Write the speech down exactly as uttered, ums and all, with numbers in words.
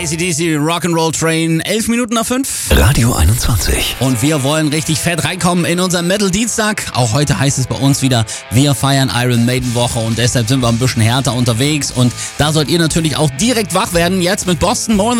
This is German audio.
A C D C Rock'n'Roll Train, elf Minuten nach fünf. Radio einundzwanzig. Und wir wollen richtig fett reinkommen in unseren Metal-Dienstag. Auch heute heißt es bei uns wieder, wir feiern Iron Maiden Woche und deshalb sind wir ein bisschen härter unterwegs. Und da sollt ihr natürlich auch direkt wach werden, jetzt mit Boston More